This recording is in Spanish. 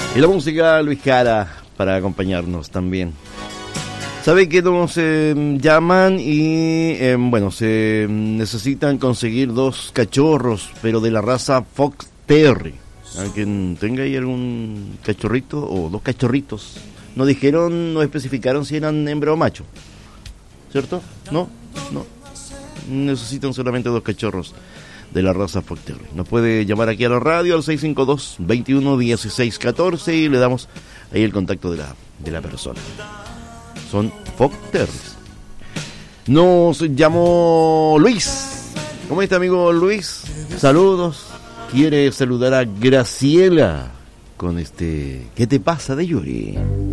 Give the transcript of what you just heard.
Y la música Luis Jara para acompañarnos también. Sabe que nos llaman y se necesitan conseguir 2 cachorros, pero de la raza Fox Terrier. Alguien tenga ahí algún cachorrito o 2 cachorritos. No dijeron, no especificaron si eran hembra o macho, ¿cierto? No. Necesitan solamente 2 cachorros de la raza Fox Terrier. Nos puede llamar aquí a la radio al 652-211614 y le damos ahí el contacto de la persona. Son Fox Terriers. Nos llamó Luis. ¿Cómo está, amigo Luis? Saludos. Quiere saludar a Graciela con ¿Qué te pasa de Yuri?